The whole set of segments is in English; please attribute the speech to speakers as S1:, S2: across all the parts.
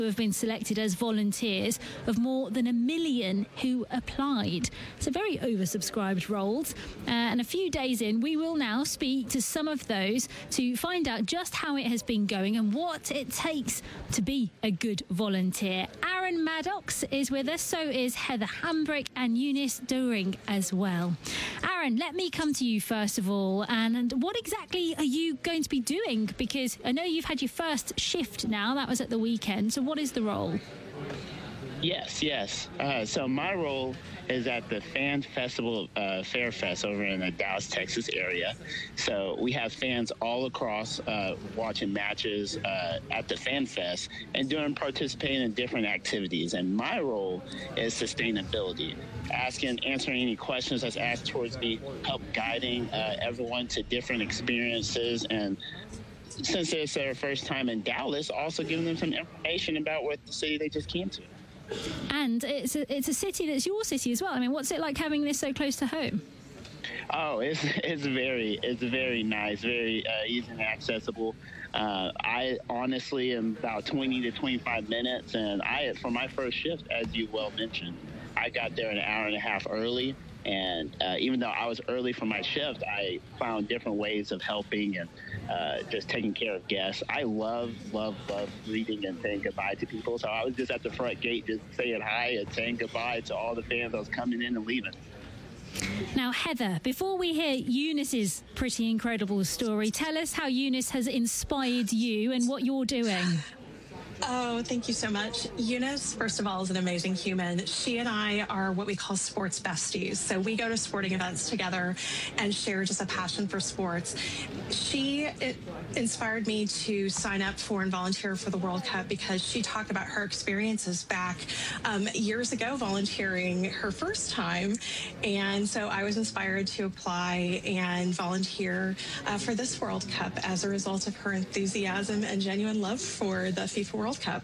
S1: who have been selected as volunteers of more than 1 million who applied. So very oversubscribed roles. And a few days in, we will now speak to some of those to find out just how it has been going and what it takes to be a good volunteer. Aaron Maddox is with us, so is Heather Hambrick and Eunice Doering as well. Aaron, let me come to you first of all. And what exactly are you going to be doing? Because I know you've had your first shift now. That was at the weekend. So what is the role?
S2: Yes. So my role is at the Fan Festival Fairfest over in the Dallas, Texas area. So we have fans all across watching matches at the Fan Fest and participating in different activities. And my role is sustainability, answering any questions that's asked towards me, help guiding everyone to different experiences, and since it's their first time in Dallas, also giving them some information about what the city they just came to.
S1: And it's a city that's your city as well. I mean, what's it like having this so close to home?
S2: Oh, it's very nice, very easy and accessible. I honestly am about 20 to 25 minutes, and for my first shift, as you well mentioned, I got there an hour and a half early. And even though I was early for my shift, I found different ways of helping and just taking care of guests. I love greeting and saying goodbye to people. So I was just at the front gate just saying hi and saying goodbye to all the fans that was coming in and leaving.
S1: Now, Heather, before we hear Eunice's pretty incredible story, tell us how Eunice has inspired you and what you're doing.
S3: Oh, thank you so much. Eunice, first of all, is an amazing human. She and I are what we call sports besties. So we go to sporting events together and share just a passion for sports. It inspired me to sign up for and volunteer for the World Cup because she talked about her experiences back years ago volunteering her first time. And so I was inspired to apply and volunteer for this World Cup as a result of her enthusiasm and genuine love for the FIFA World Cup.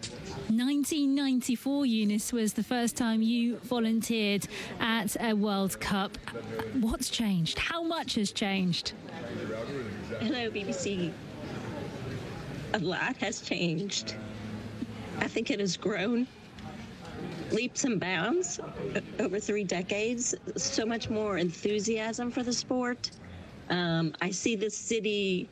S1: 1994, Eunice, was the first time you volunteered at a World Cup. What's changed? How much has changed?
S4: Hello, BBC. A lot has changed. I think it has grown leaps and bounds over 3 decades. So much more enthusiasm for the sport. I see the city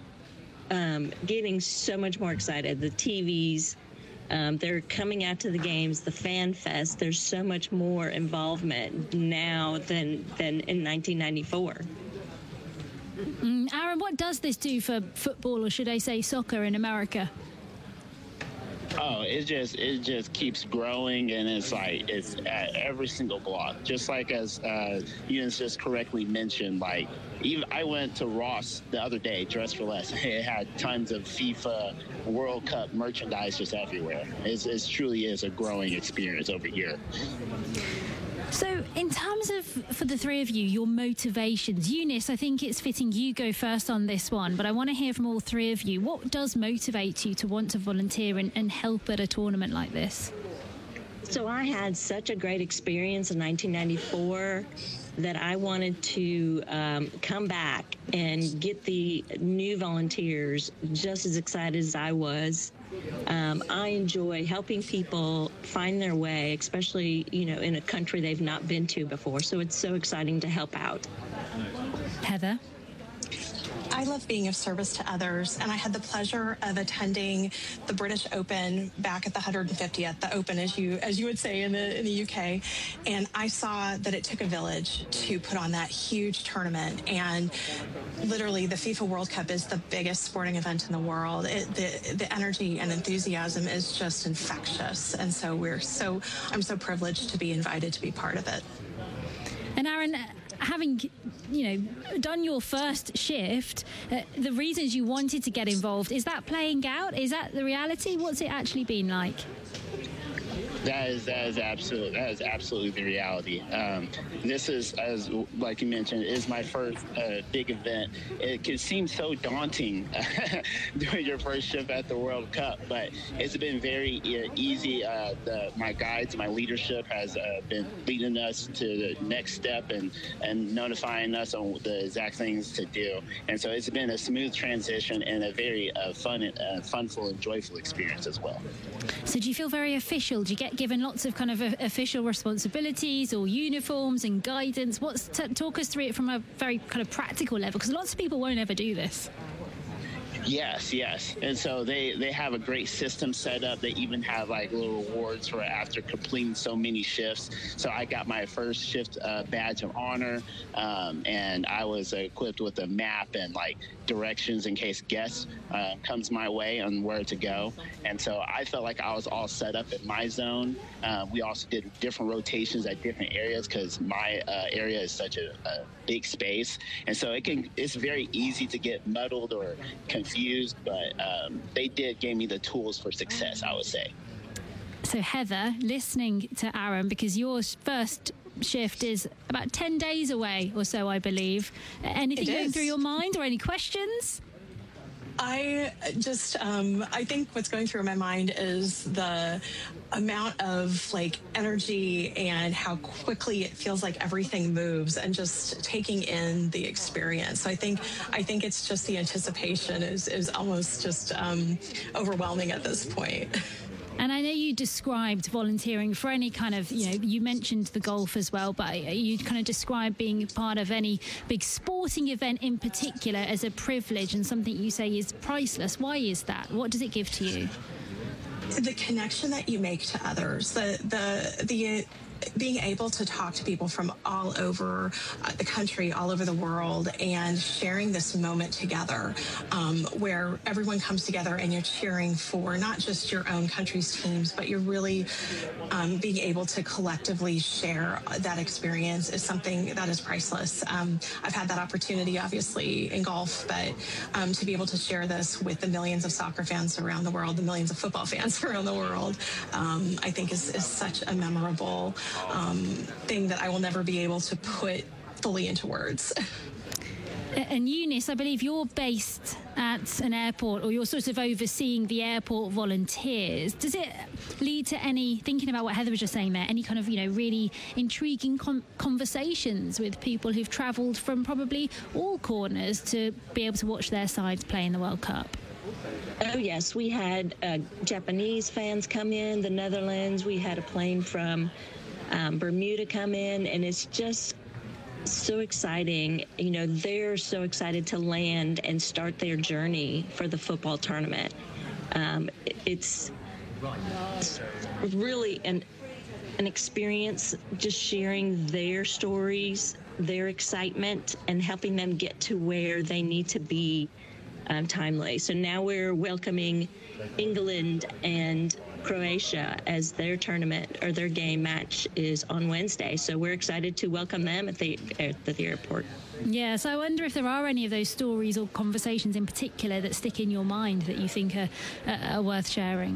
S4: getting so much more excited. The TVs, they're coming out to the games, the Fan Fest. There's so much more involvement now than in 1994.
S1: Aaron, what does this do for football, or should I say soccer, in America?
S2: Oh, it just keeps growing, and it's at every single block. Just like as Eunice just correctly mentioned, even I went to Ross the other day, dressed for less. It had tons of FIFA World Cup merchandise just everywhere. It truly is a growing experience over here.
S1: So in terms of, for the three of you, your motivations, Eunice, I think it's fitting you go first on this one, but I want to hear from all three of you. What does motivate you to want to volunteer and help at a tournament like this?
S4: So I had such a great experience in 1994 that I wanted to come back and get the new volunteers just as excited as I was. I enjoy helping people find their way, especially, in a country they've not been to before. So it's so exciting to help out.
S1: Heather?
S3: I love being of service to others, and I had the pleasure of attending the British Open back at the 150th, the Open, as you would say in the UK, and I saw that it took a village to put on that huge tournament. And literally, the FIFA World Cup is the biggest sporting event in the world. The energy and enthusiasm is just infectious, and so I'm so privileged to be invited to be part of it.
S1: And Aaron, having done your first shift, the reasons you wanted to get involved, is that playing out? Is that the reality? What's it actually been like?
S2: That is absolutely the reality. This is, as like you mentioned, is my first big event. It can seem so daunting doing your first shift at the World Cup, but it's been very easy. My guides, my leadership has been leading us to the next step and notifying us on the exact things to do. And so it's been a smooth transition and a very funful and joyful experience as well.
S1: So do you feel very official? Do you get given lots of kind of official responsibilities or uniforms and guidance? Talk us through it from a very kind of practical level, because lots of people won't ever do this.
S2: Yes. And so they have a great system set up. They even have like little rewards for after completing so many shifts. So I got my first shift badge of honor, and I was equipped with a map and like directions in case guests comes my way on where to go. And so I felt like I was all set up in my zone. We also did different rotations at different areas because my area is such a big space. And so it's very easy to get muddled or confused, but they gave me the tools for success, I would say.
S1: So Heather, listening to Aaron, because your first shift is about 10 days away or so, I believe. Anything going through your mind or any questions?
S3: I think what's going through my mind is the amount of like energy and how quickly it feels like everything moves, and just taking in the experience. So I think it's just the anticipation is almost just overwhelming at this point.
S1: And I know you described volunteering for any kind of, you mentioned the golf as well, but you kind of described being part of any big sporting event in particular as a privilege and something you say is priceless. Why is that? What does it give to you?
S3: The connection that you make to others, the being able to talk to people from all over the country, all over the world, and sharing this moment together where everyone comes together and you're cheering for not just your own country's teams, but you're really being able to collectively share that experience is something that is priceless. I've had that opportunity, obviously, in golf, but to be able to share this with the millions of soccer fans around the world, the millions of football fans around the world, I think is such a memorable thing that I will never be able to put fully into words.
S1: And Eunice, I believe you're based at an airport, or you're sort of overseeing the airport volunteers. Does it lead to any, thinking about what Heather was just saying there, any kind of, really intriguing conversations with people who've travelled from probably all corners to be able to watch their sides play in the World Cup?
S4: Oh, yes. We had Japanese fans come in, the Netherlands. We had a plane from Bermuda come in, and it's just so exciting. They're so excited to land and start their journey for the football tournament. It's really an experience, just sharing their stories, their excitement, and helping them get to where they need to be timely. So now we're welcoming England and Croatia as their tournament or their game match is on Wednesday. So we're excited to welcome them at the airport.
S1: Yeah, so I wonder if there are any of those stories or conversations in particular that stick in your mind that you think are worth sharing.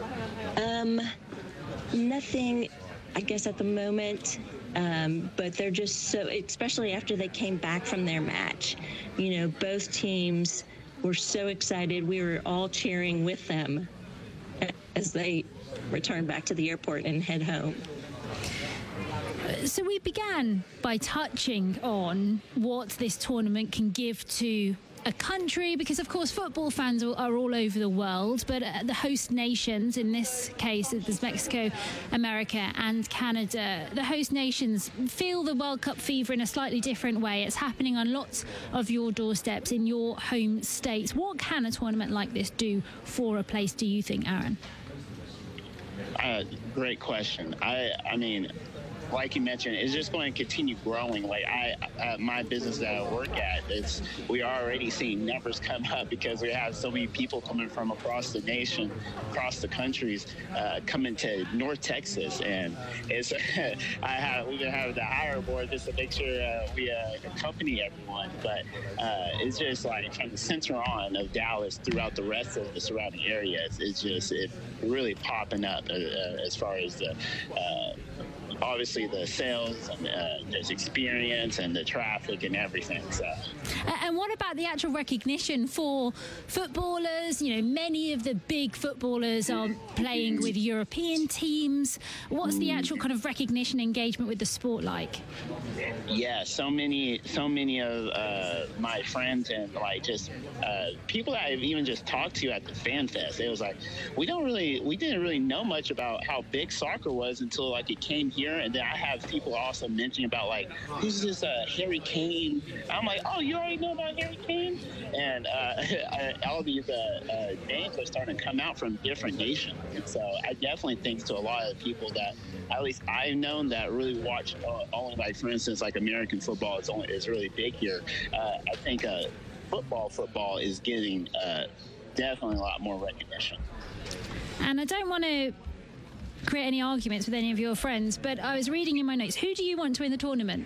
S4: Nothing, I guess, at the moment. But they're just so, especially after they came back from their match, both teams were so excited. We were all cheering with them as they return back to the airport and head home.
S1: So we began by touching on what this tournament can give to a country, because of course football fans are all over the world, but the host nations, in this case there's Mexico, America and Canada, the host nations feel the World Cup fever in a slightly different way. It's happening on lots of your doorsteps in your home states. What can a tournament like this do for a place, do you think, Aaron?
S2: Great question. I mean, like you mentioned, it's just going to continue growing. Like my business that I work at, we are already seeing numbers come up because we have so many people coming from across the nation, across the countries, coming to North Texas, and it's we've been having the hire board just to make sure we accompany everyone. But it's just like from the center on of Dallas throughout the rest of the surrounding areas, it's really popping up as far as the obviously the sales and there's experience and the traffic and everything. So.
S1: And what about the actual recognition for footballers? You know, many of the big footballers are playing with European teams. What's the actual kind of recognition engagement with the sport like?
S2: Yeah, so many of my friends and like just people that I've even just talked to at the Fan Fest, it was like we didn't really know much about how big soccer was until like it came here. And then I have people also mentioning about like, who's this Harry Kane? I'm like, oh, you already know about Harry Kane? And all these names are starting to come out from different nations. And so I definitely think to a lot of people that at least I've known that really watch only, like, for instance, like American football is really big here. I think football is getting definitely a lot more recognition.
S1: And I don't want to create any arguments with any of your friends, but I was reading in my notes, who do you want to win the tournament?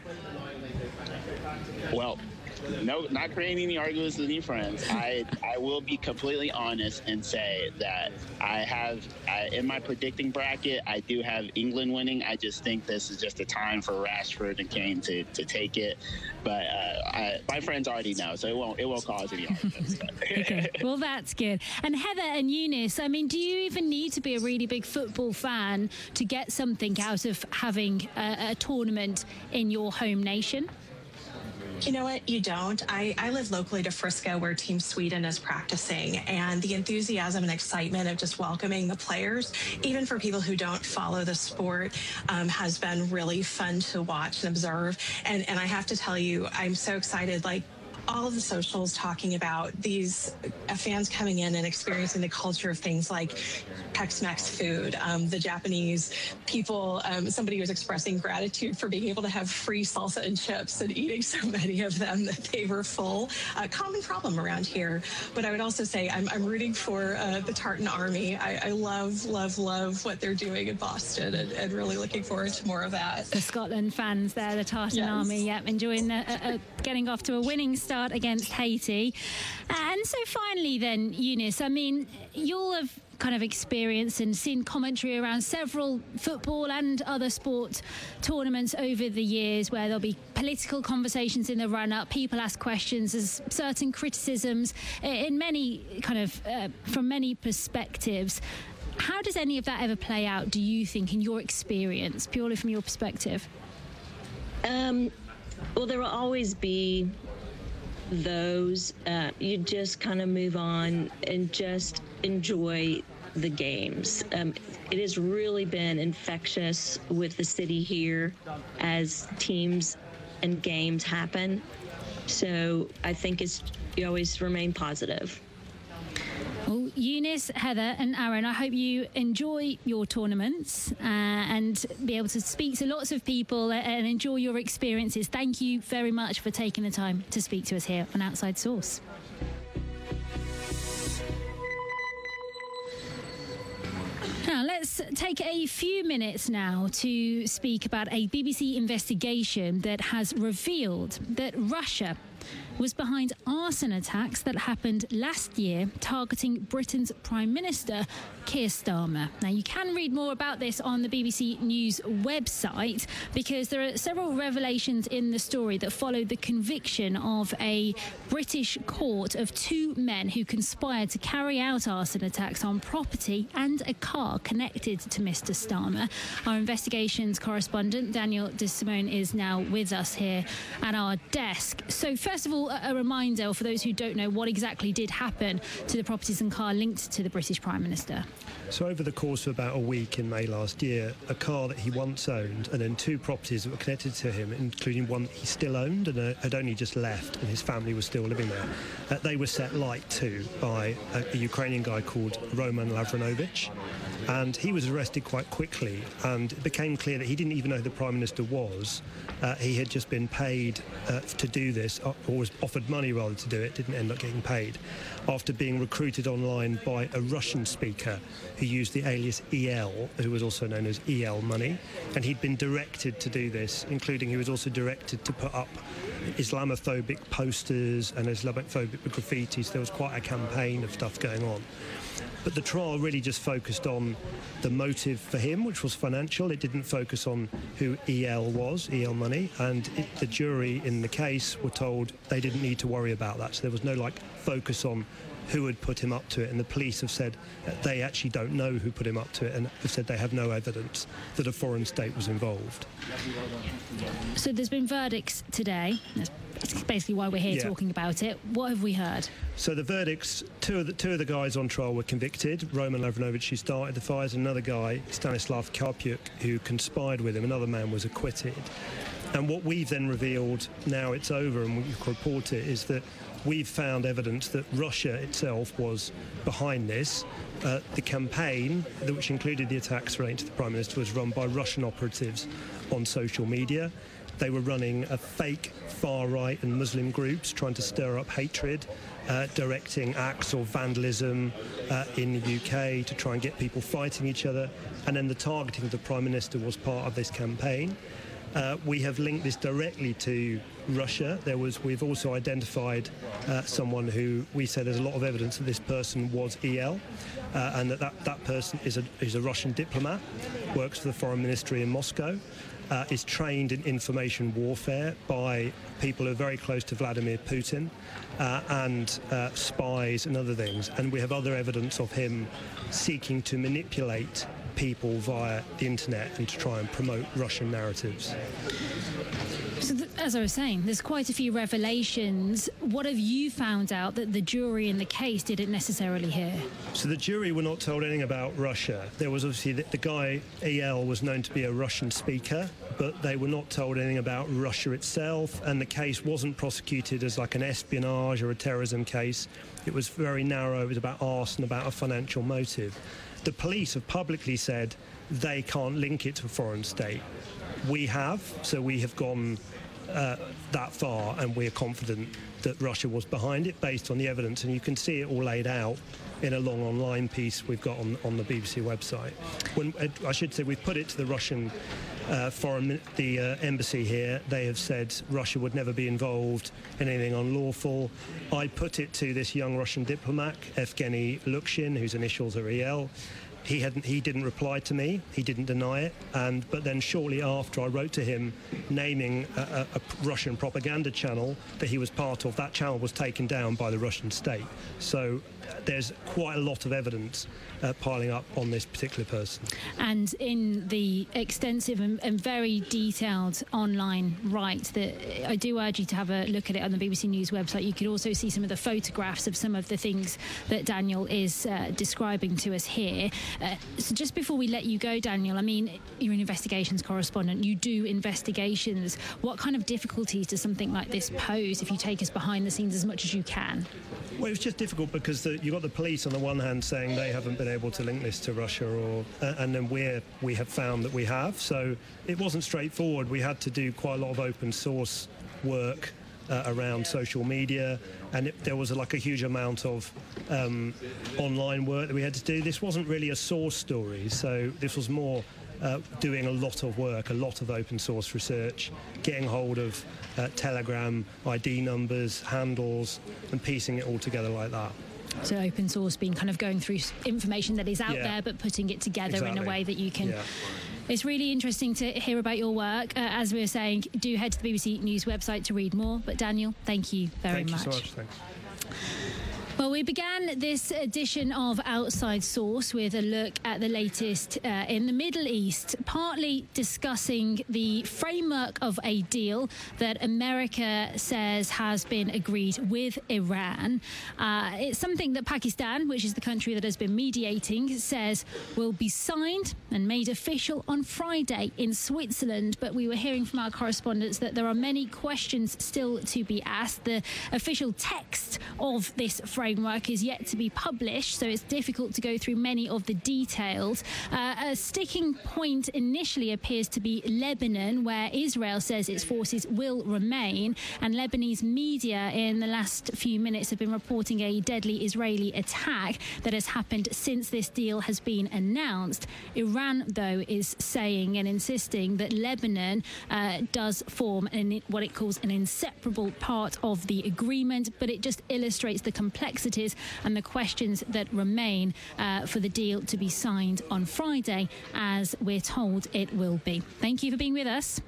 S2: Well, no, not creating any arguments with any friends. I will be completely honest and say that in my predicting bracket, I do have England winning. I just think this is just a time for Rashford and Kane to take it. But my friends already know, so it won't cause any arguments.
S1: Okay, well, that's good. And Heather and Eunice, I mean, do you even need to be a really big football fan to get something out of having a tournament in your home nation?
S3: You know what? You don't. I live locally to Frisco, where Team Sweden is practicing, and the enthusiasm and excitement of just welcoming the players, even for people who don't follow the sport, has been really fun to watch and observe. And I have to tell you, I'm so excited. Like, all of the socials talking about these fans coming in and experiencing the culture of things like Tex-Mex food, the Japanese people. Somebody was expressing gratitude for being able to have free salsa and chips and eating so many of them that they were full. A common problem around here. But I would also say I'm rooting for the Tartan Army. I love what they're doing in Boston, and really looking forward to more of that.
S1: The Scotland fans there, the Tartan Army, enjoying getting off to a winning start against Haiti. And so finally then, Eunice, I mean, you'll have kind of experienced and seen commentary around several football and other sport tournaments over the years where there'll be political conversations in the run-up, people ask questions, there's certain criticisms in many kind of from many perspectives. How does any of that ever play out, do you think, in your experience, purely from your perspective?
S4: Well, there will always be those. You just kind of move on and just enjoy the games. It has really been infectious with the city here as teams and games happen. So I think you always remain positive.
S1: Well, Eunice, Heather and Aaron, I hope you enjoy your tournaments and be able to speak to lots of people and enjoy your experiences. Thank you very much for taking the time to speak to us here on Outside Source. Now, let's take a few minutes now to speak about a BBC investigation that has revealed that Russia was behind arson attacks that happened last year targeting Britain's Prime Minister, Keir Starmer. Now, you can read more about this on the BBC News website because there are several revelations in the story that followed the conviction of a British court of two men who conspired to carry out arson attacks on property and a car connected to Mr. Starmer. Our investigations correspondent, Daniel De Simone, is now with us here at our desk. So, first of all, a reminder for those who don't know what exactly did happen to the properties and car linked to the British Prime Minister.
S5: So over the course of about a week in May last year, a car that he once owned and then two properties that were connected to him, including one he still owned and had only just left, and his family was still living there, they were set light to by a Ukrainian guy called Roman Lavrinovich. And he was arrested quite quickly, and it became clear that he didn't even know who the Prime Minister was. He had just been paid to do this, or was offered money rather to do it, didn't end up getting paid, after being recruited online by a Russian speaker who used the alias EL, who was also known as EL Money. And he'd been directed to do this, including he was also directed to put up Islamophobic posters and Islamophobic graffiti. So there was quite a campaign of stuff going on. But the trial really just focused on the motive for him, which was financial. It didn't focus on who EL was, EL Money, and the jury in the case were told they didn't need to worry about that. So there was no focus on who had put him up to it, and the police have said that they actually don't know who put him up to it, and have said they have no evidence that a foreign state was involved.
S1: So there's been verdicts today. That's basically why we're here talking about it. What have we heard? So
S5: the verdicts, two of the guys on trial were convicted. Roman Lovrenovich, who started the fires, and another guy, Stanislav Karpiuk, who conspired with him. Another man was acquitted. And what we've then revealed, now it's over and we can report it, is that we've found evidence that Russia itself was behind this. The campaign, which included the attacks relating to the Prime Minister, was run by Russian operatives on social media. They were running a fake far-right and Muslim groups trying to stir up hatred, directing acts of vandalism in the UK to try and get people fighting each other. And then the targeting of the Prime Minister was part of this campaign. We have linked this directly to Russia. We've also identified someone who we said there's a lot of evidence that this person was EL, and that person is a Russian diplomat, works for the Foreign Ministry in Moscow, is trained in information warfare by people who are very close to Vladimir Putin, and spies and other things. And we have other evidence of him seeking to manipulate people via the internet and to try and promote Russian narratives.
S1: So as I was saying, there's quite a few revelations. What have you found out that the jury in the case didn't necessarily hear?
S5: So the jury were not told anything about Russia. There was obviously the guy, EL, was known to be a Russian speaker, but they were not told anything about Russia itself, and the case wasn't prosecuted as like an espionage or a terrorism case. It was very narrow. It was about arson, about a financial motive. The police have publicly said they can't link it to a foreign state. We have, so we have gone that far, and we're confident that Russia was behind it based on the evidence, and you can see it all laid out in a long online piece we've got on the BBC website. I should say we've put it to the Russian embassy here. They have said Russia would never be involved in anything unlawful. I put it to this young Russian diplomat, Evgeny Lukshin, whose initials are EL. He didn't reply to me. He didn't deny it. But then shortly after, I wrote to him naming a Russian propaganda channel that he was part of. That channel was taken down by the Russian state. So there's quite a lot of evidence piling up on this particular person.
S1: And in the extensive and very detailed online that I do urge you to have a look at it on the BBC News website. You could also see some of the photographs of some of the things that Daniel is describing to us here. So just before we let you go, Daniel, I mean, you're an investigations correspondent. You do investigations. What kind of difficulties does something like this pose if you take us behind the scenes as much as you can?
S5: Well, it's just difficult because you've got the police on the one hand saying they haven't been able to link this to Russia, and then we have found that we have. So it wasn't straightforward. We had to do quite a lot of open source work around social media, and there was a huge amount of online work that we had to do. This wasn't really a source story, so this was more doing a lot of work, a lot of open source research, getting hold of Telegram ID numbers, handles, and piecing it all together like that.
S1: So open source being kind of going through information that is out there, but putting it together in a way that you can... Yeah. It's really interesting to hear about your work. As we were saying, do head to the BBC News website to read more. But Daniel, thank you very much.
S5: Thank you so much. Thanks.
S1: Well, we began this edition of Outside Source with a look at the latest in the Middle East, partly discussing the framework of a deal that America says has been agreed with Iran. It's something that Pakistan, which is the country that has been mediating, says will be signed and made official on Friday in Switzerland. But we were hearing from our correspondents that there are many questions still to be asked. The official text of this framework framework is yet to be published, so it's difficult to go through many of the details. A sticking point initially appears to be Lebanon, where Israel says its forces will remain, and Lebanese media in the last few minutes have been reporting a deadly Israeli attack that has happened since this deal has been announced. Iran, though, is saying and insisting that Lebanon does form what it calls an inseparable part of the agreement, but it just illustrates the complexities and the questions that remain for the deal to be signed on Friday, as we're told it will be. Thank you for being with us.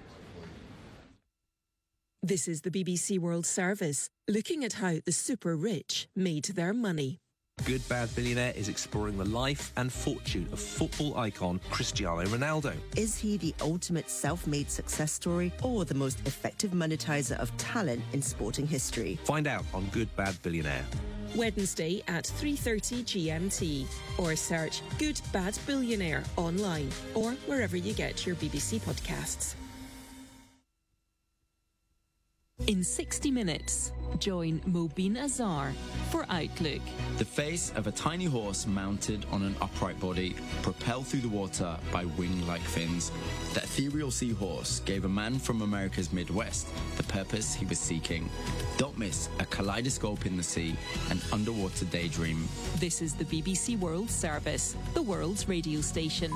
S6: This is the BBC World Service, looking at how the super rich made their money.
S7: Good Bad Billionaire is exploring the life and fortune of football icon Cristiano Ronaldo.
S8: Is he the ultimate self-made success story or the most effective monetizer of talent in sporting history?
S7: Find out on Good Bad Billionaire.
S6: Wednesday at 3:30 GMT, or search Good Bad Billionaire online or wherever you get your BBC podcasts. In 60 minutes, join Mobeen Azhar for Outlook.
S9: The face of a tiny horse mounted on an upright body, propelled through the water by wing-like fins. The ethereal seahorse gave a man from America's Midwest the purpose he was seeking. Don't miss a kaleidoscope in the sea, an underwater daydream.
S6: This is the BBC World Service, the world's radio station.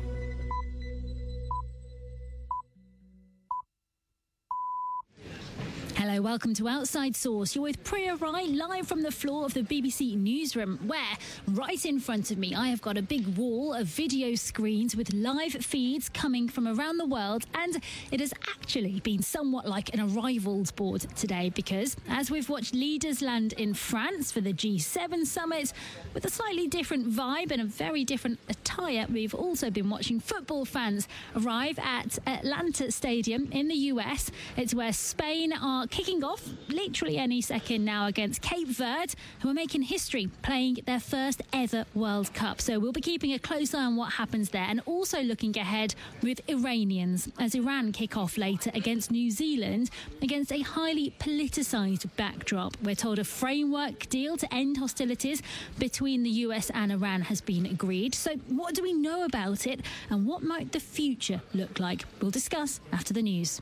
S1: Hello, welcome to Outside Source. You're with Priya Rai, live from the floor of the BBC newsroom, where right in front of me I have got a big wall of video screens with live feeds coming from around the world, and it has actually been somewhat like an arrivals board today, because as we've watched leaders land in France for the G7 summit with a slightly different vibe and a very different attire, we've also been watching football fans arrive at Atlanta Stadium in the US. It's where Spain are kicking off literally any second now against Cape Verde, who are making history playing their first ever World Cup. So we'll be keeping a close eye on what happens there, and also looking ahead with Iranians as Iran kick off later against New Zealand against a highly politicised backdrop. We're told a framework deal to end hostilities between the US and Iran has been agreed. So what do we know about it, and what might the future look like? We'll discuss after the news.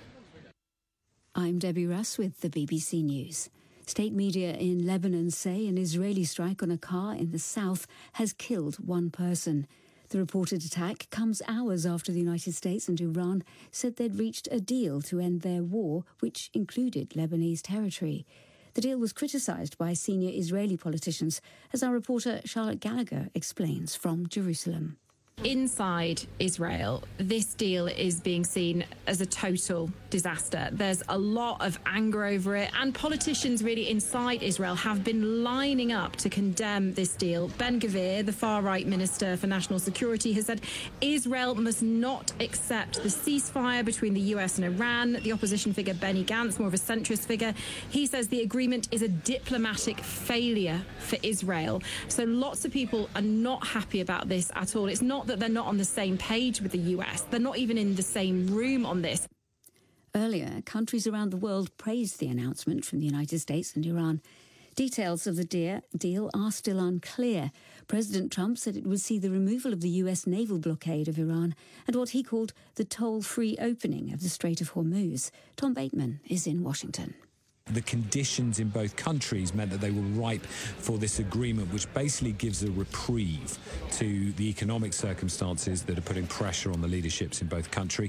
S10: I'm Debbie Russ with the BBC News. State media in Lebanon say an Israeli strike on a car in the south has killed one person. The reported attack comes hours after the United States and Iran said they'd reached a deal to end their war, which included Lebanese territory. The deal was criticised by senior Israeli politicians, as our reporter Charlotte Gallagher explains from Jerusalem.
S11: Inside Israel, this deal is being seen as a total disaster. There's a lot of anger over it, and politicians really inside Israel have been lining up to condemn this deal. Ben Gvir, the far-right Minister for National Security, has said Israel must not accept the ceasefire between the US and Iran. The opposition figure Benny Gantz, more of a centrist figure, he says the agreement is a diplomatic failure for Israel. So lots of people are not happy about this at all. It's not that they're not on the same page with the US. They're not even in the same room on this.
S10: Earlier, countries around the world praised the announcement from the United States and Iran. Details of the deal are still unclear. President Trump said it would see the removal of the US naval blockade of Iran and what he called the toll-free opening of the Strait of Hormuz. Tom Bateman is in Washington.
S12: The conditions in both countries meant that they were ripe for this agreement, which basically gives a reprieve to the economic circumstances that are putting pressure on the leaderships in both countries.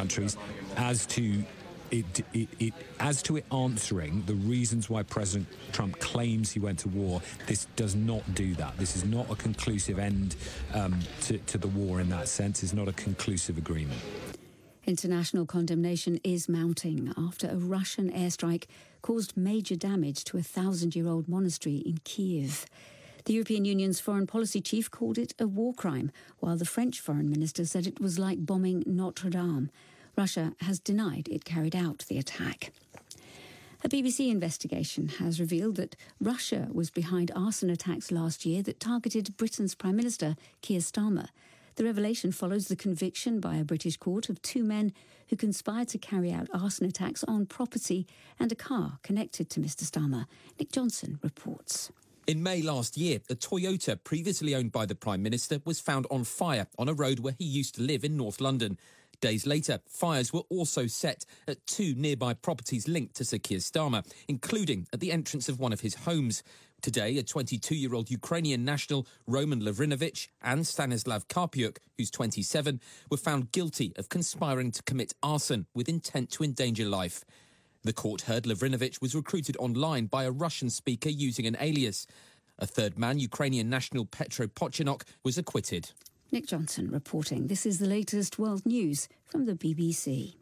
S12: As to it answering the reasons why President Trump claims he went to war, this does not do that. This is not a conclusive end to the war in that sense. It's not a conclusive agreement.
S10: International condemnation is mounting after a Russian airstrike caused major damage to a 1,000-year-old monastery in Kyiv. The European Union's foreign policy chief called it a war crime, while the French foreign minister said it was like bombing Notre Dame. Russia has denied it carried out the attack. A BBC investigation has revealed that Russia was behind arson attacks last year that targeted Britain's Prime Minister, Keir Starmer. The revelation follows the conviction by a British court of two men who conspired to carry out arson attacks on property and a car connected to Mr Starmer. Nick Johnson reports.
S13: In May last year, a Toyota previously owned by the Prime Minister was found on fire on a road where he used to live in North London. Days later, fires were also set at 2 nearby properties linked to Sir Keir Starmer, including at the entrance of one of his homes. Today, a 22-year-old Ukrainian national, Roman Lovrinovich, and Stanislav Karpiuk, who's 27, were found guilty of conspiring to commit arson with intent to endanger life. The court heard Lovrinovich was recruited online by a Russian speaker using an alias. A third man, Ukrainian national Petro Pochinok, was acquitted.
S10: Nick Johnson reporting. This is the latest world news from the BBC.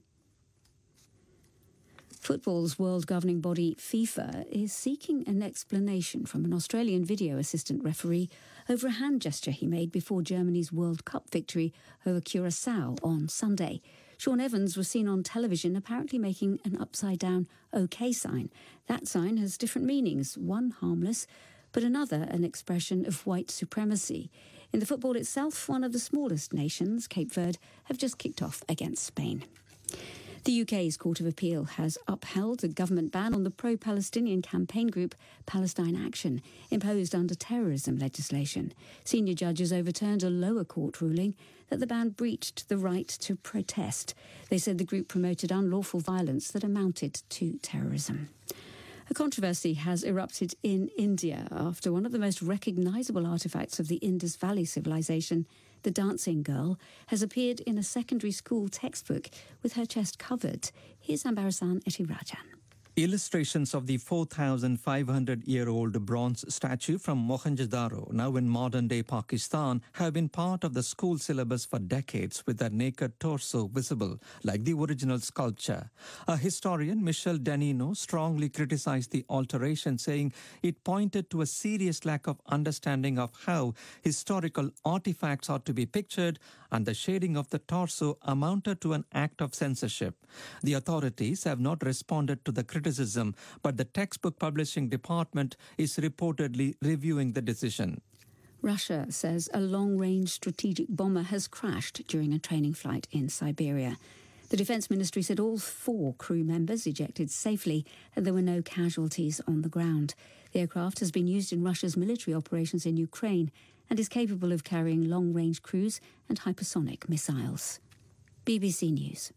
S10: Football's world governing body, FIFA, is seeking an explanation from an Australian video assistant referee over a hand gesture he made before Germany's World Cup victory over Curaçao on Sunday. Sean Evans was seen on television apparently making an upside-down OK sign. That sign has different meanings, one harmless, but another an expression of white supremacy. In the football itself, one of the smallest nations, Cape Verde, have just kicked off against Spain. The UK's Court of Appeal has upheld a government ban on the pro-Palestinian campaign group Palestine Action, imposed under terrorism legislation. Senior judges overturned a lower court ruling that the ban breached the right to protest. They said the group promoted unlawful violence that amounted to terrorism. A controversy has erupted in India after one of the most recognisable artefacts of the Indus Valley civilization, the Dancing Girl, has appeared in a secondary school textbook with her chest covered. Here's Ambarasan Etirajan.
S14: Illustrations of the 4,500-year-old bronze statue from Mohenjo-daro, now in modern-day Pakistan, have been part of the school syllabus for decades, with their naked torso visible, like the original sculpture. A historian, Michel Danino, strongly criticized the alteration, saying it pointed to a serious lack of understanding of how historical artifacts are to be pictured, and the shading of the torso amounted to an act of censorship. The authorities have not responded to the criticism, but the textbook publishing department is reportedly reviewing the decision.
S10: Russia says a long-range strategic bomber has crashed during a training flight in Siberia. The Defence Ministry said all 4 crew members ejected safely and there were no casualties on the ground. The aircraft has been used in Russia's military operations in Ukraine and is capable of carrying long-range cruise and hypersonic missiles. BBC News.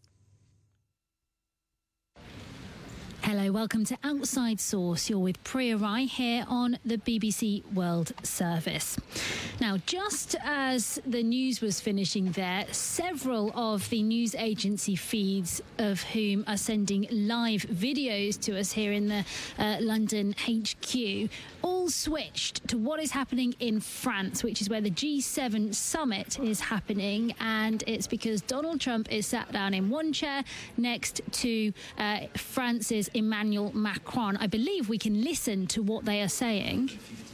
S1: Hello, welcome to Outside Source. You're with Priya Rai here on the BBC World Service. Now, just as the news was finishing there, several of the news agency feeds of whom are sending live videos to us here in the London HQ all switched to what is happening in France, which is where the G7 summit is happening. And it's because Donald Trump is sat down in one chair next to France's Emmanuel Macron. I believe we can listen to what they are saying.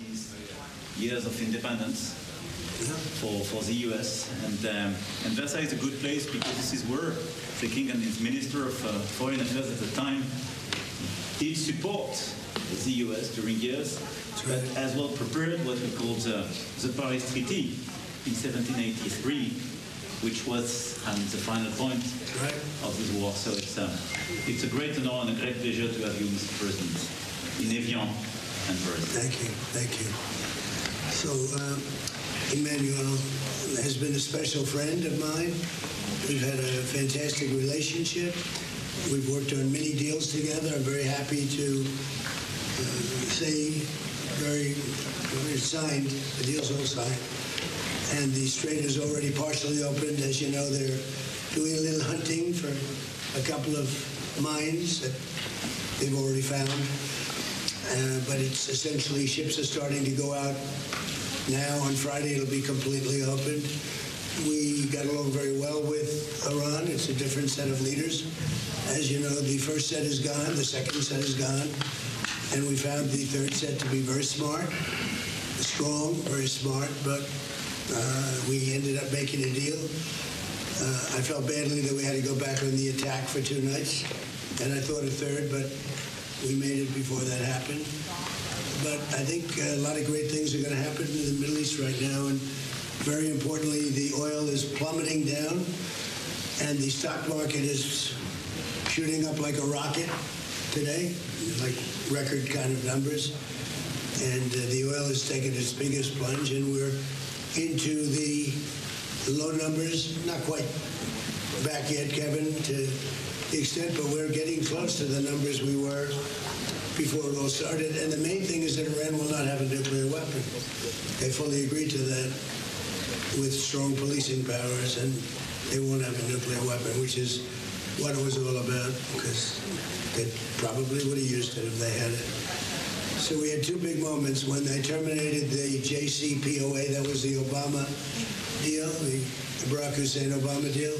S15: 50 years of independence for the US, and Versailles is a good place because this is where the king and his minister of foreign affairs at the time did support the US during years, but as well prepared what we called the Paris Treaty in 1783, which was the final point of this war. So it's a great honor and a great pleasure to have you, Mr. President, in Evian and Paris.
S16: Thank you. So Emmanuel has been a special friend of mine. We've had a fantastic relationship. We've worked on many deals together. I'm very happy to say very signed. The deal's all signed. And the strait is already partially opened. As you know, they're doing a little hunting for a couple of mines that they've already found. But it's essentially ships are starting to go out now. On Friday, it'll be completely opened. We got along very well with Iran. It's a different set of leaders. As you know, the first set is gone, the second set is gone, and we found the third set to be very smart, strong, very smart, but we ended up making a deal. I felt badly that we had to go back on the attack for 2 nights, and I thought a third, but we made it before that happened. But I think a lot of great things are going to happen in the Middle East right now, and very importantly, the oil is plummeting down, and the stock market is shooting up like a rocket today, like record kind of numbers. And the oil has taken its biggest plunge, and we're into the low numbers, not quite back yet, Kevin, to the extent, but we're getting close to the numbers we were before it all started. And the main thing is that Iran will not have a nuclear weapon. They fully agreed to that with strong policing powers, and they won't have a nuclear weapon, which is what it was all about, because they probably would have used it if they had it. So we had two big moments. When they terminated the JCPOA, that was the Obama deal, the Barack Hussein Obama deal.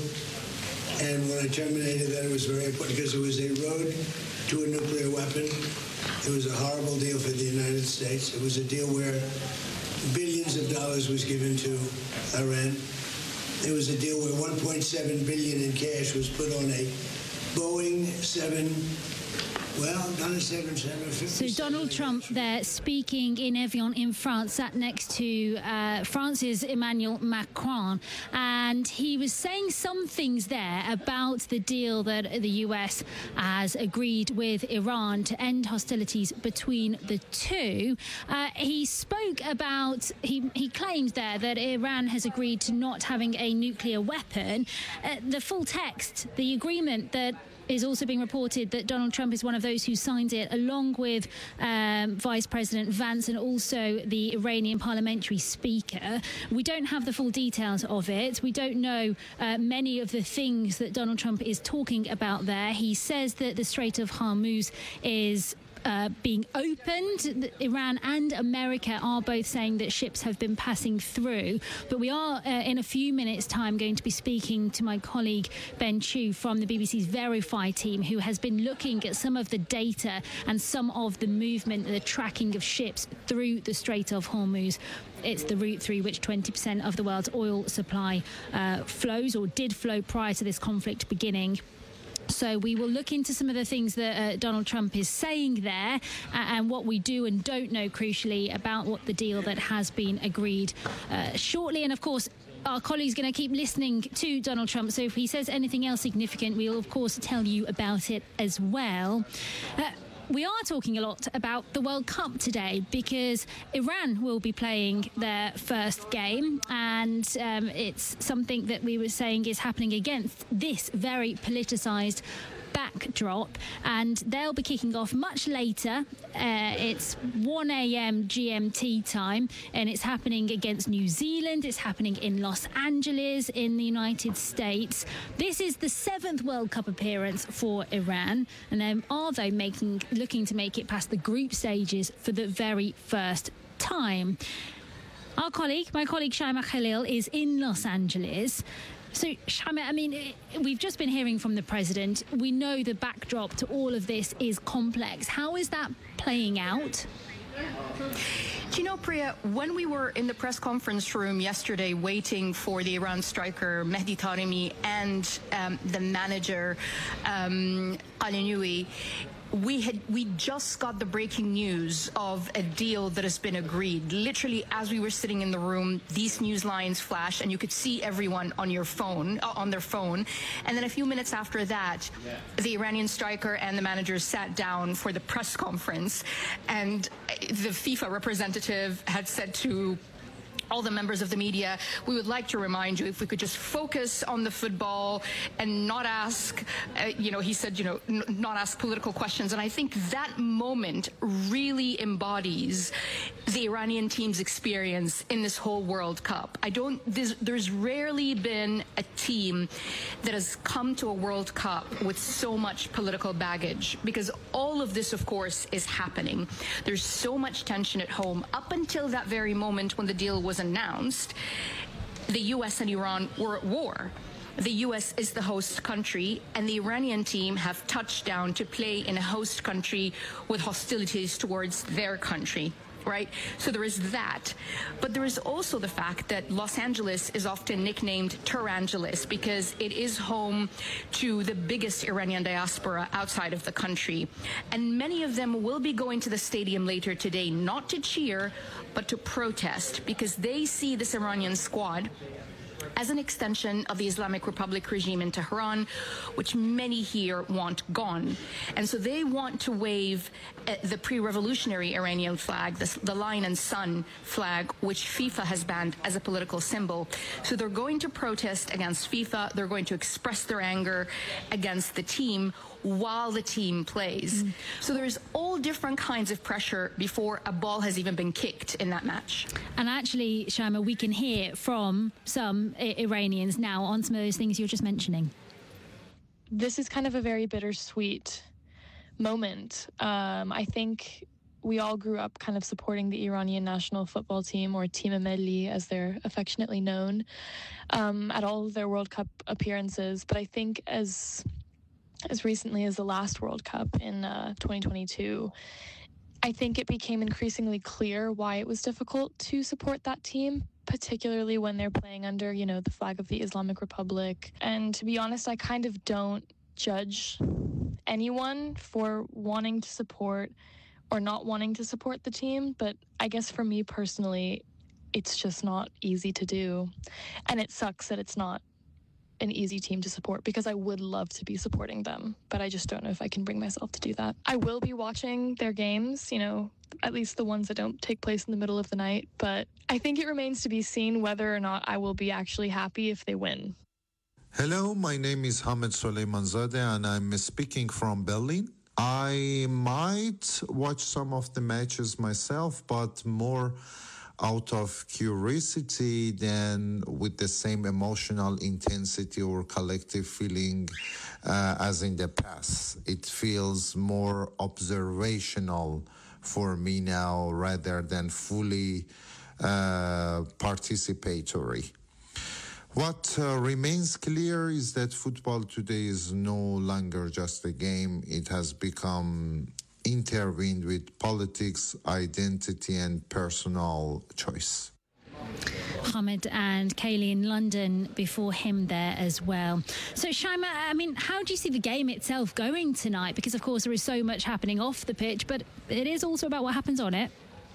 S16: And when I terminated that, it was very important because it was a road to a nuclear weapon. It was a horrible deal for the United States. It was a deal where billions of dollars was given to Iran. It was a deal where $1.7 billion in cash was put on a Boeing 7. Well, not a 757.
S1: So Donald Trump there speaking in Evian in France, sat next to France's Emmanuel Macron, and he was saying some things there about the deal that the US has agreed with Iran to end hostilities between the two. He spoke about, he claimed there that Iran has agreed to not having a nuclear weapon. The full text, the agreement that is also being reported that Donald Trump is one of those who signed it, along with Vice President Vance and also the Iranian parliamentary speaker. We don't have the full details of it. We don't know many of the things that Donald Trump is talking about there. He says that the Strait of Hormuz is being opened. Iran and America are both saying that ships have been passing through. But we are, in a few minutes' time, going to be speaking to my colleague Ben Chu from the BBC's Verify team, who has been looking at some of the data and some of the movement, the tracking of ships through the Strait of Hormuz. It's the route through which 20% of the world's oil supply flows, or did flow prior to this conflict beginning. So we will look into some of the things that Donald Trump is saying there and what we do and don't know, crucially, about what the deal that has been agreed shortly. And, of course, our colleague's going to keep listening to Donald Trump. So if he says anything else significant, we'll, of course, tell you about it as well. We are talking a lot about the World Cup today because Iran will be playing their first game, and it's something that we were saying is happening against this very politicised backdrop, and they'll be kicking off much later. It's 1 a.m. GMT time, and it's happening against New Zealand. It's happening in Los Angeles in the United States. This is the 7th World Cup appearance for Iran, and they are, though, looking to make it past the group stages for the very first time. My colleague Shaima Khalil is in Los Angeles. So, Shaima, I mean, we've just been hearing from the president. We know the backdrop to all of this is complex. How is that playing out?
S17: Do you know, Priya, when we were in the press conference room yesterday waiting for the Iran striker Mehdi Taremi and the manager Ali Nui, we just got the breaking news of a deal that has been agreed. Literally, as we were sitting in the room, these news lines flashed, and you could see everyone on their phone. And then a few minutes after that, the Iranian striker and the managers sat down for the press conference, and the FIFA representative had said to all the members of the media, we would like to remind you if we could just focus on the football and not ask, he said, not ask political questions. And I think that moment really embodies the Iranian team's experience in this whole World Cup. There's rarely been a team that has come to a World Cup with so much political baggage, because all of this, of course, is happening. There's so much tension at home. Up until that very moment when the deal was announced, the U.S. and Iran were at war. The U.S. is the host country, and the Iranian team have touched down to play in a host country with hostilities towards their country. Right? So there is that. But there is also the fact that Los Angeles is often nicknamed Tehrangeles because it is home to the biggest Iranian diaspora outside of the country. And many of them will be going to the stadium later today, not to cheer, but to protest, because they see this Iranian squad as an extension of the Islamic Republic regime in Tehran, which many here want gone. And so they want to wave the pre-revolutionary Iranian flag, the lion and sun flag, which FIFA has banned as a political symbol. So they're going to protest against FIFA. They're going to express their anger against the team while the team plays. So there's all different kinds of pressure before a ball has even been kicked in that match.
S1: And actually, Shaima, we can hear from some Iranians now on some of those things you're just mentioning.
S18: This is kind of a very bittersweet moment. I think we all grew up kind of supporting the Iranian national football team, or Team Milli as they're affectionately known, at all of their World Cup appearances. But I think as recently as the last World Cup in 2022, I think it became increasingly clear why it was difficult to support that team, particularly when they're playing under, the flag of the Islamic Republic. And to be honest, I kind of don't judge anyone for wanting to support or not wanting to support the team, but I guess for me personally, it's just not easy to do. And it sucks that it's not an easy team to support, because I would love to be supporting them, but I just don't know if I can bring myself to do that. I will be watching their games, at least the ones that don't take place in the middle of the night, but I think it remains to be seen whether or not I will be actually happy if they win.
S19: Hello, my name is Hamed Soleimanzadeh and I'm speaking from Berlin. I might watch some of the matches myself, but more out of curiosity than with the same emotional intensity or collective feeling as in the past. It feels more observational for me now rather than fully participatory. What remains clear is that football today is no longer just a game. It has become intervened with politics, identity, and personal choice.
S1: Hamed and Kaylee in London before him there as well. So, Shaima, how do you see the game itself going tonight? Because, of course, there is so much happening off the pitch, but it is also about what happens on it.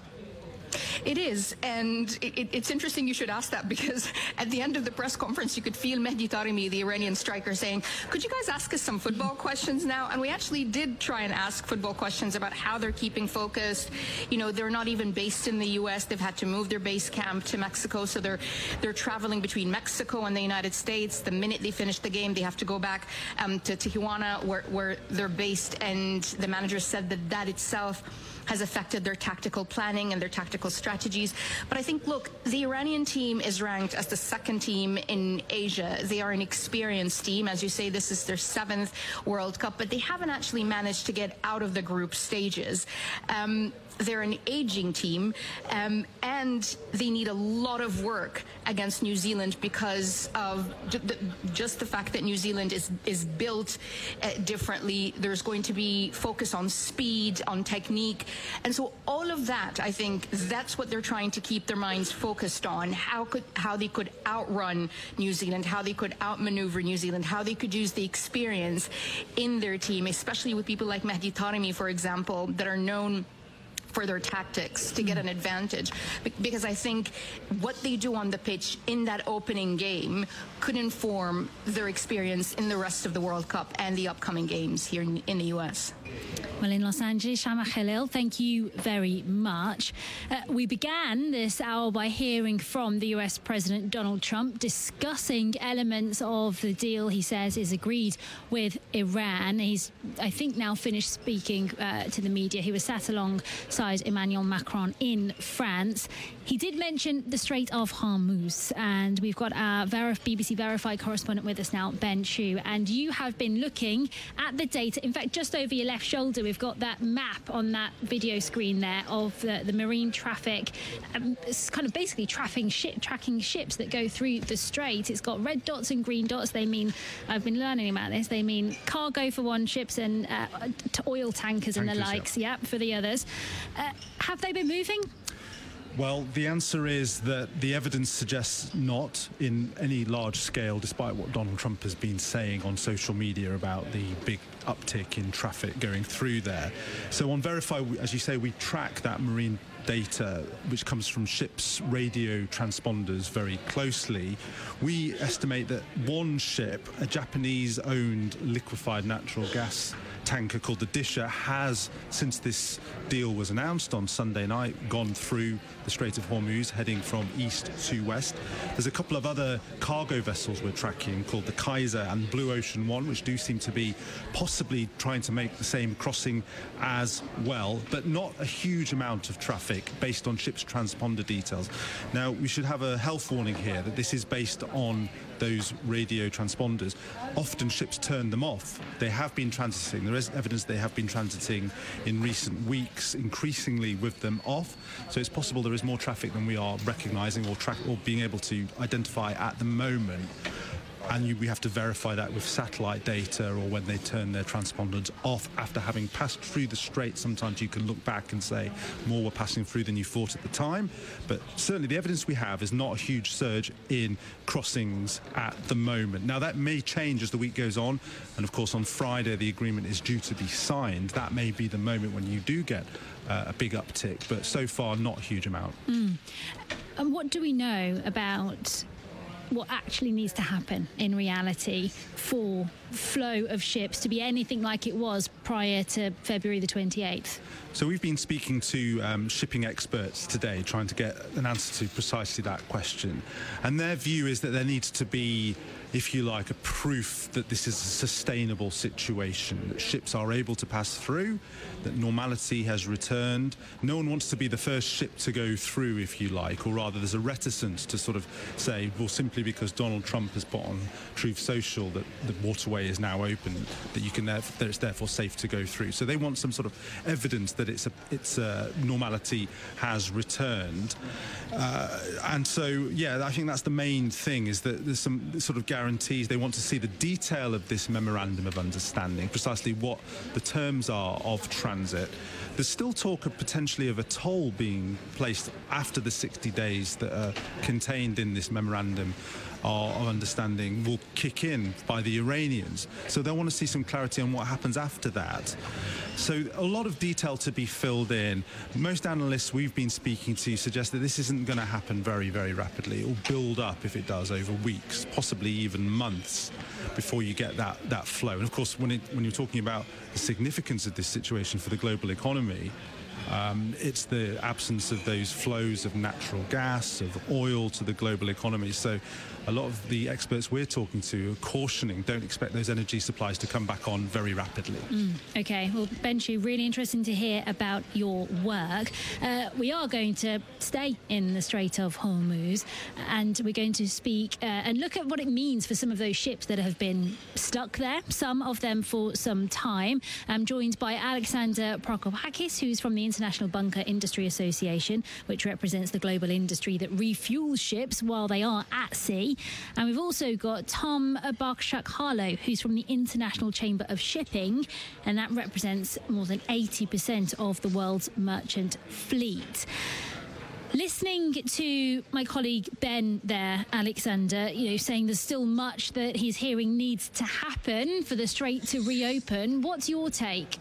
S17: It is, and it's interesting you should ask that, because at the end of the press conference you could feel Mehdi Taremi, the Iranian striker, saying, could you guys ask us some football questions now? And we actually did try and ask football questions about how they're keeping focused. They're not even based in the U.S. They've had to move their base camp to Mexico, so they're traveling between Mexico and the United States. The minute they finish the game, they have to go back to Tijuana, where they're based, and the manager said that itself has affected their tactical planning and their tactical strategies. But I think, look, the Iranian team is ranked as the second team in Asia. They are an experienced team. As you say, this is their 7th World Cup, but they haven't actually managed to get out of the group stages. They're an aging team, and they need a lot of work against New Zealand because of just the fact that New Zealand is built differently. There's going to be focus on speed, on technique. And so all of that, I think, that's what they're trying to keep their minds focused on, how they could outrun New Zealand, how they could outmaneuver New Zealand, how they could use the experience in their team, especially with people like Mehdi Taremi, for example, that are known for their tactics to get an advantage, because I think what they do on the pitch in that opening game could inform their experience in the rest of the World Cup and the upcoming games here in the US.
S1: Well, in Los Angeles, Shaima Khalil, thank you very much. We began this hour by hearing from the US President Donald Trump discussing elements of the deal he says is agreed with Iran. He's, I think, now finished speaking to the media. He was sat alongside Emmanuel Macron in France. He did mention the Strait of Hormuz, and we've got our BBC Verified correspondent with us now, Ben Chu, and you have been looking at the data. In fact, just over your left shoulder, we've got that map on that video screen there of the marine traffic. It's kind of basically tracking ships that go through the strait. It's got red dots and green dots. They mean, I've been learning about this, they mean cargo for one, ships and oil tankers and the likes, for the others. Have they been moving?
S20: Well, the answer is that the evidence suggests not in any large scale, despite what Donald Trump has been saying on social media about the big uptick in traffic going through there. So on Verify, as you say, we track that marine data which comes from ships' radio transponders very closely, we estimate that one ship, a Japanese-owned liquefied natural gas tanker called the Disher, has, since this deal was announced on Sunday night, gone through the Strait of Hormuz, heading from east to west. There's a couple of other cargo vessels we're tracking called the Kaiser and Blue Ocean One, which do seem to be possibly trying to make the same crossing as well, but not a huge amount of traffic based on ships' transponder details. Now, we should have a health warning here that this is based on those radio transponders. Often ships turn them off. They have been transiting. There is evidence they have been transiting in recent weeks, increasingly with them off. So it's possible there is more traffic than we are recognising or being able to identify at the moment. And we have to verify that with satellite data or when they turn their transponders off after having passed through the strait. Sometimes you can look back and say more were passing through than you thought at the time. But certainly the evidence we have is not a huge surge in crossings at the moment. Now, that may change as the week goes on. And of course, on Friday, the agreement is due to be signed. That may be the moment when you do get a big uptick. But so far, not a huge amount.
S1: And what do we know about what actually needs to happen in reality for flow of ships to be anything like it was prior to February the 28th?
S20: So we've been speaking to shipping experts today, trying to get an answer to precisely that question. And their view is that there needs to be, if you like, a proof that this is a sustainable situation, that ships are able to pass through, that normality has returned. No one wants to be the first ship to go through, if you like, or rather there's a reticence to sort of say, well, simply because Donald Trump has put on Truth Social that the waterway is now open, that you can that it's therefore safe to go through. So they want some sort of evidence that it's normality has returned. And so, yeah, I think that's the main thing, is that there's some sort of guarantees. They want to see the detail of this memorandum of understanding, precisely what the terms are of transit. There's still talk of potentially of a toll being placed after the 60 days that are contained in this memorandum of understanding will kick in by the Iranians. So they want to see some clarity on what happens after that. So a lot of detail to be filled in. Most analysts we've been speaking to suggest that this isn't going to happen very, very rapidly. It will build up, if it does, over weeks, possibly even months, before you get that flow. And of course, when you're talking about the significance of this situation for the global economy, it's the absence of those flows of natural gas, of oil to the global economy. So a lot of the experts we're talking to are cautioning, don't expect those energy supplies to come back on very rapidly.
S1: Okay, well, Benshu, really interesting to hear about your work. We are going to stay in the Strait of Hormuz, and we're going to speak and look at what it means for some of those ships that have been stuck there, some of them for some time. I'm joined by Alexander Prokopakis, who's from the International Bunker Industry Association, which represents the global industry that refuels ships while they are at sea. And we've also got Tom Barkshak-Harlow, who's from the International Chamber of Shipping, and that represents more than 80% of the world's merchant fleet. Listening to my colleague Ben there, Alexander, saying there's still much that he's hearing needs to happen for the Strait to reopen. What's your take?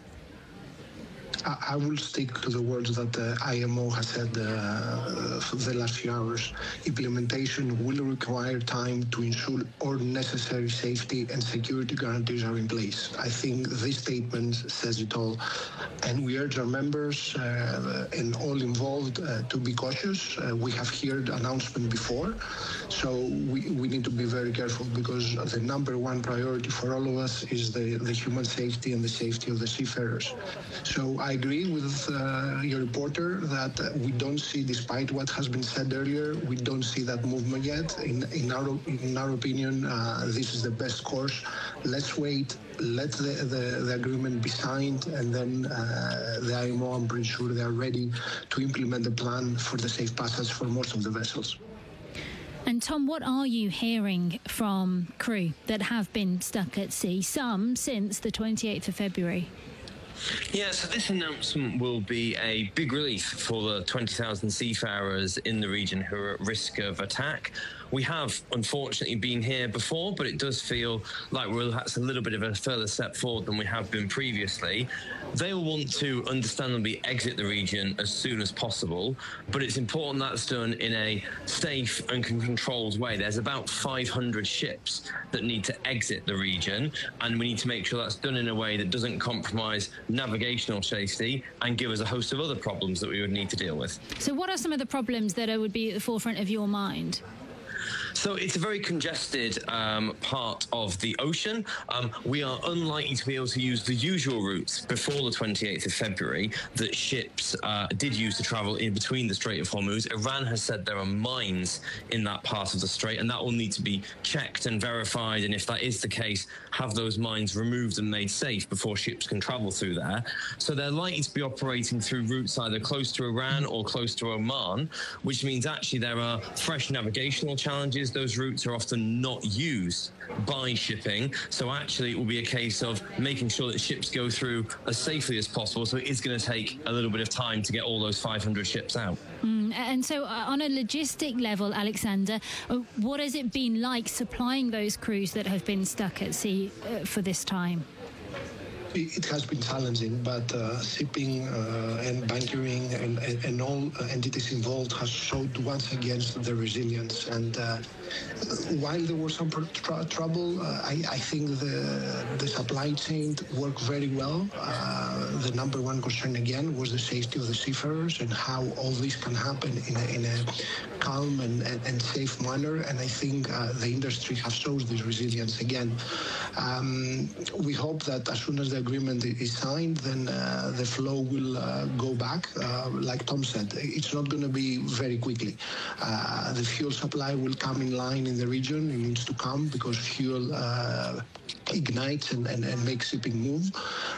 S21: I will stick to the words that the IMO has said for the last few hours. Implementation will require time to ensure all necessary safety and security guarantees are in place. I think this statement says it all. And we urge our members and all involved to be cautious. We have heard announcement before, so we need to be very careful, because the number one priority for all of us is the human safety and the safety of the seafarers. So I agree with your reporter that we don't see, despite what has been said earlier, we don't see that movement yet. In our opinion, this is the best course. Let's wait, let the agreement be signed, and then the IMO, I'm pretty sure they are ready to implement the plan for the safe passage for most of the vessels.
S1: And Tom, what are you hearing from crew that have been stuck at sea, some since the 28th of February?
S22: Yeah, so this announcement will be a big relief for the 20,000 seafarers in the region who are at risk of attack. We have, unfortunately, been here before, but it does feel like that's a little bit of a further step forward than we have been previously. They'll want to understandably exit the region as soon as possible, but it's important that's done in a safe and controlled way. There's about 500 ships that need to exit the region, and we need to make sure that's done in a way that doesn't compromise navigational safety and give us a host of other problems that we would need to deal with.
S1: So what are some of the problems that would be at the forefront of your mind?
S22: So it's a very congested part of the ocean. We are unlikely to be able to use the usual routes before the 28th of February that ships did use to travel in between the Strait of Hormuz. Iran has said there are mines in that part of the strait, and that will need to be checked and verified, and if that is the case, have those mines removed and made safe before ships can travel through there. So they're likely to be operating through routes either close to Iran or close to Oman, which means actually there are fresh navigational challenges. Those routes are often not used by shipping, so actually it will be a case of making sure that ships go through as safely as possible, so it is going to take a little bit of time to get all those 500 ships out.
S1: And so on a logistic level, Alexander, what has it been like supplying those crews that have been stuck at sea for this time?
S21: It has been challenging, but shipping and bunkering and all entities involved has showed once again their resilience. And while there was some trouble, I think the supply chain worked very well. The number one concern again was the safety of the seafarers and how all this can happen in a calm and safe manner. And I think the industry has shown this resilience again. We hope that as soon as the agreement is signed, then the flow will go back. Like Tom said, it's not going to be very quickly. The fuel supply will come in line in the region. It needs to come because fuel ignites and makes shipping move.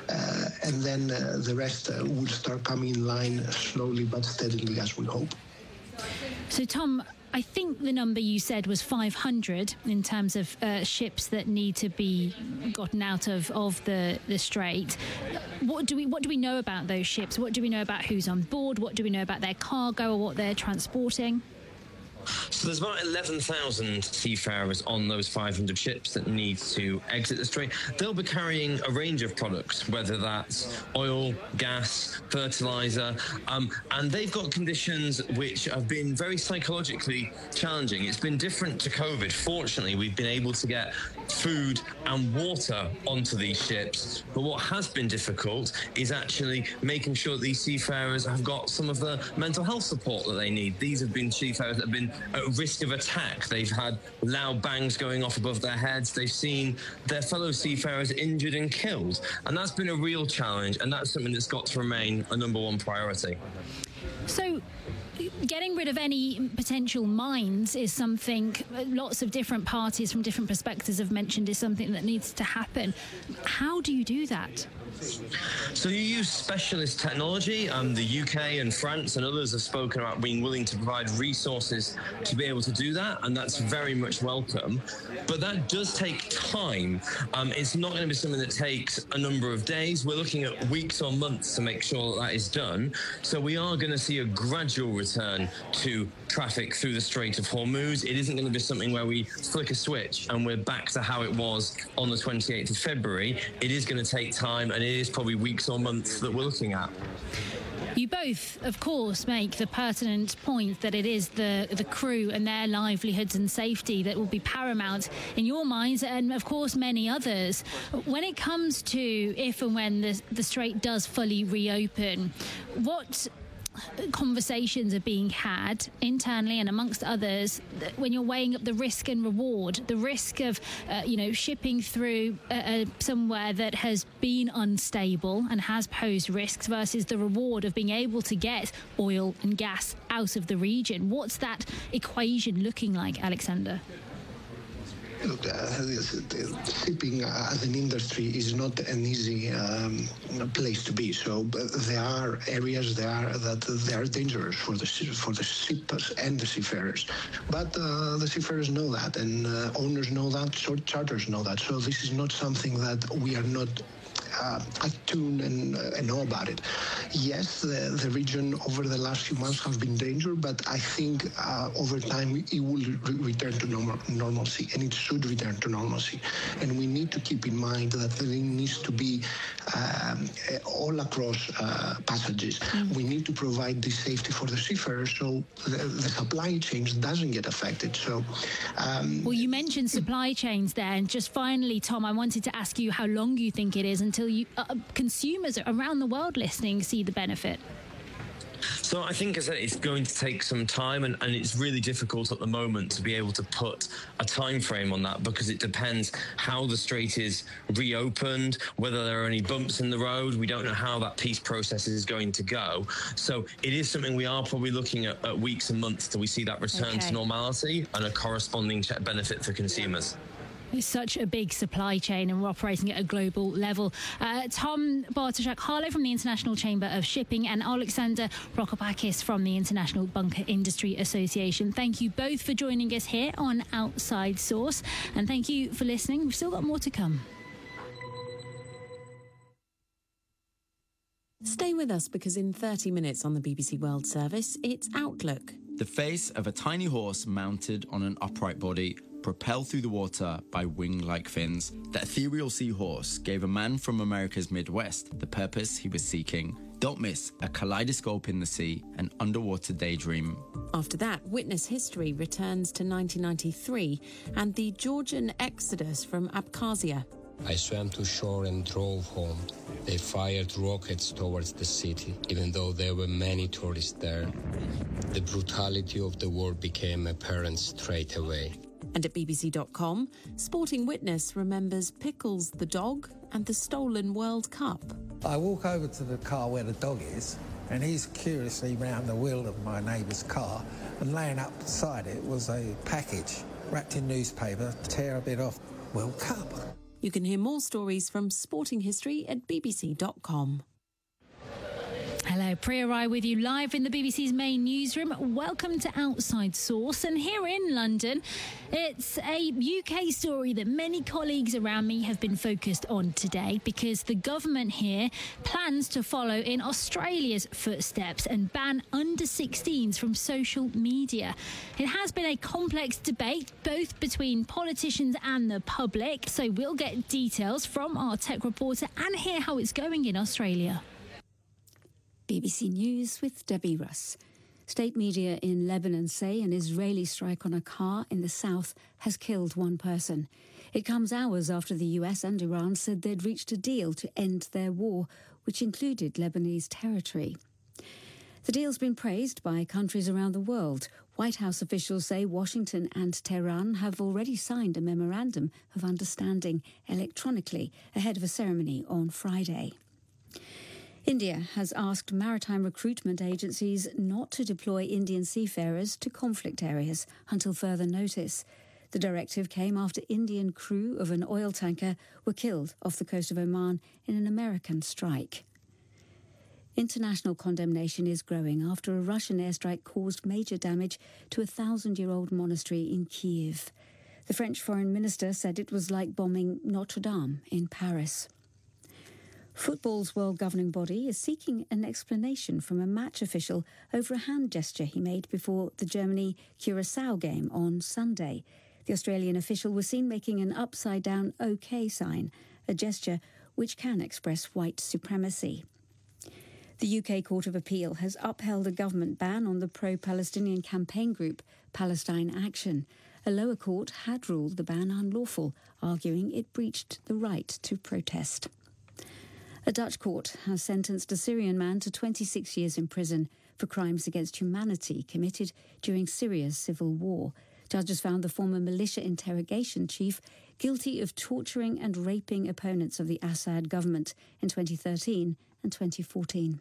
S21: And then the rest will start coming in line slowly but steadily, as we hope.
S1: So, Tom, I think the number you said was 500 in terms of ships that need to be gotten out of the strait. What do we know about those ships? What do we know about who's on board? What do we know about their cargo or what they're transporting?
S22: So there's about 11,000 seafarers on those 500 ships that need to exit the strait. They'll be carrying a range of products, whether that's oil, gas, fertilizer, and they've got conditions which have been very psychologically challenging. It's been different to COVID. Fortunately, we've been able to get food and water onto these ships, but what has been difficult is actually making sure that these seafarers have got some of the mental health support that they need. These have been seafarers that have been at risk of attack. They've had loud bangs going off above their heads. They've seen their fellow seafarers injured and killed, and that's been a real challenge, and that's something that's got to remain a number one priority.
S1: So getting rid of any potential mines is something lots of different parties from different perspectives have mentioned is something that needs to happen. How do you do that?
S22: So you use specialist technology. The UK and France and others have spoken about being willing to provide resources to be able to do that, and that's very much welcome. But that does take time. It's not going to be something that takes a number of days. We're looking at weeks or months to make sure that is done. So we are going to see a gradual return to traffic through the Strait of Hormuz. It isn't going to be something where we flick a switch and we're back to how it was on the 28th of February. It is going to take time, and it is probably weeks or months that we're looking at.
S1: You both, of course, make the pertinent point that it is the crew and their livelihoods and safety that will be paramount in your minds and, of course, many others. When it comes to if and when the Strait does fully reopen, what conversations are being had internally and amongst others when you're weighing up the risk and reward, the risk of shipping through somewhere that has been unstable and has posed risks versus the reward of being able to get oil and gas out of the region? What's that equation looking like, Alexander?
S21: Look, shipping as an industry is not an easy place to be. So there are areas that they are dangerous for the shippers and the seafarers. But the seafarers know that, and owners know that, charters know that. So this is not something that we are not attuned and know about it. Yes, the region over the last few months has been danger, but I think over time it will return to normalcy, and it should return to normalcy. And we need to keep in mind that there needs to be all across passages. We need to provide this safety for the seafarers so the supply chains doesn't get affected. So,
S1: well, you mentioned supply chains there, and just finally, Tom, I wanted to ask you how long you think it is until consumers around the world listening see the benefit.
S22: So I think, as I said, it's going to take some time, and it's really difficult at the moment to be able to put a time frame on that, because it depends how the strait is reopened, whether there are any bumps in the road. We don't know how that peace process is going to go. So it is something we are probably looking at weeks and months till we see that return to normality and a corresponding benefit for consumers.
S1: It's such a big supply chain, and we're operating at a global level. Tom Bartoszak-Harlow from the International Chamber of Shipping and Alexander Prokopakis from the International Bunker Industry Association. Thank you both for joining us here on Outside Source, and thank you for listening. We've still got more to come.
S6: Stay with us, because in 30 minutes on the BBC World Service, it's Outlook.
S9: The face of a tiny horse mounted on an upright body, propelled through the water by wing-like fins. The ethereal seahorse gave a man from America's Midwest the purpose he was seeking. Don't miss A Kaleidoscope in the Sea, an underwater daydream.
S6: After that, Witness History returns to 1993 and the Georgian exodus from Abkhazia.
S2: I swam to shore and drove home. They fired rockets towards the city, even though there were many tourists there. The brutality of the war became apparent straight away.
S6: And at BBC.com, Sporting Witness remembers Pickles the dog and the stolen World Cup.
S3: I walk over to the car where the dog is, and he's curiously round the wheel of my neighbour's car, and laying up beside it was a package wrapped in newspaper. Tear a bit off. World Cup.
S6: You can hear more stories from Sporting History at BBC.com.
S1: Hello, Priya Rai with you live in the BBC's main newsroom. Welcome to Outside Source. And here in London, it's a UK story that many colleagues around me have been focused on today, because the government here plans to follow in Australia's footsteps and ban under-16s from social media. It has been a complex debate, both between politicians and the public, so we'll get details from our tech reporter and hear how it's going in Australia.
S10: BBC News with Debbie Russ. State media in Lebanon say an Israeli strike on a car in the south has killed one person. It comes hours after the US and Iran said they'd reached a deal to end their war, which included Lebanese territory. The deal's been praised by countries around the world. White House officials say Washington and Tehran have already signed a memorandum of understanding electronically ahead of a ceremony on Friday. India has asked maritime recruitment agencies not to deploy Indian seafarers to conflict areas until further notice. The directive came after Indian crew of an oil tanker were killed off the coast of Oman in an American strike. International condemnation is growing after a Russian airstrike caused major damage to a 1,000-year-old monastery in Kyiv. The French foreign minister said it was like bombing Notre Dame in Paris. Football's world governing body is seeking an explanation from a match official over a hand gesture he made before the Germany-Curaçao game on Sunday. The Australian official was seen making an upside-down OK sign, a gesture which can express white supremacy. The UK Court of Appeal has upheld a government ban on the pro-Palestinian campaign group Palestine Action. A lower court had ruled the ban unlawful, arguing it breached the right to protest. A Dutch court has sentenced a Syrian man to 26 years in prison for crimes against humanity committed during Syria's civil war. Judges found the former militia interrogation chief guilty of torturing and raping opponents of the Assad government in 2013 and 2014.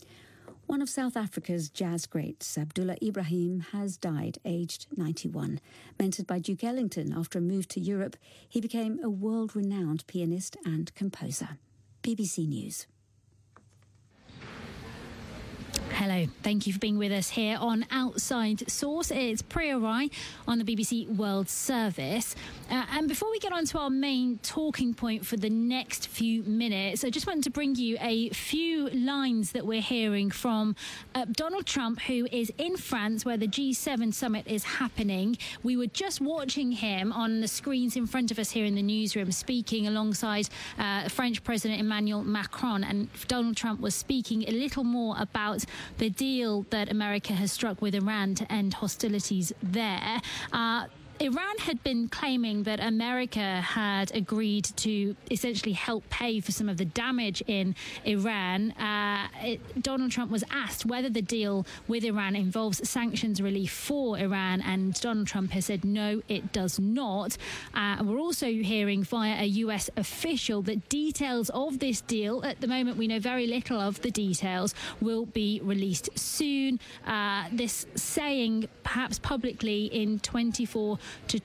S10: One of South Africa's jazz greats, Abdullah Ibrahim, has died aged 91. Mentored by Duke Ellington after a move to Europe, he became a world-renowned pianist and composer. BBC News.
S1: Hello, thank you for being with us here on Outside Source. It's Priya Rai on the BBC World Service. And before we get on to our main talking point for the next few minutes, I just want to bring you a few lines that we're hearing from Donald Trump, who is in France where the G7 summit is happening. We were just watching him on the screens in front of us here in the newsroom speaking alongside French President Emmanuel Macron, and Donald Trump was speaking a little more about the deal that America has struck with Iran to end hostilities there. Iran had been claiming that America had agreed to essentially help pay for some of the damage in Iran. Donald Trump was asked whether the deal with Iran involves sanctions relief for Iran, and Donald Trump has said no, it does not. We're also hearing via a US official that details of this deal, at the moment we know very little of the details, will be released soon. This saying perhaps publicly in 24 to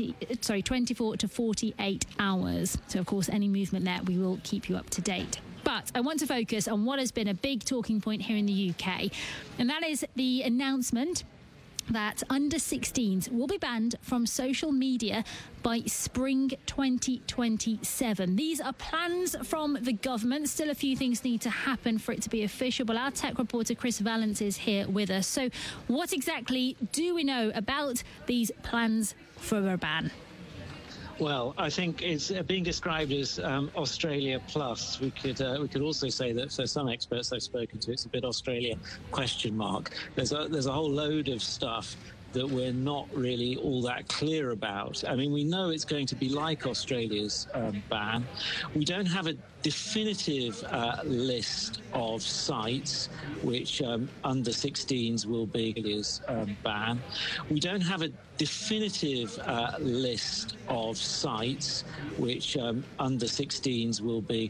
S1: 48 hours. So, of course, any movement there, we will keep you up to date. But I want to focus on what has been a big talking point here in the UK, and that is the announcement that under-16s will be banned from social media by spring 2027. These are plans from the government. Still a few things need to happen for it to be official, but our tech reporter Chris Valence is here with us. So what exactly do we know about these plans for a ban?
S4: Well, I think it's being described as Australia plus. We could also say that for some experts I've spoken to, it's a bit Australia ? There's a whole load of stuff that we're not really all that clear about. I mean, we know it's going to be like Australia's ban. We don't have a definitive list of sites which under 16s will be ban. We don't have a definitive list of sites which under 16s will be